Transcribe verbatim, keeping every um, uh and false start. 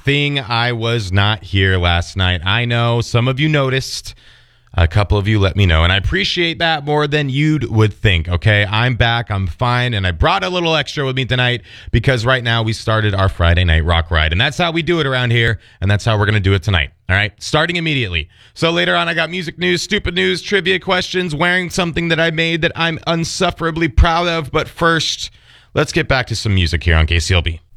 thing. I was not here last night. I know some of you noticed. A couple of you let me know, and I appreciate that more than you would think, okay? I'm back, I'm fine, and I brought a little extra with me tonight because right now we started our Friday night rock ride, and that's how we do it around here, and that's how we're going to do it tonight, all right? Starting immediately. So later on, I got music news, stupid news, trivia questions, wearing something that I made that I'm insufferably proud of, but first, let's get back to some music here on K C L B.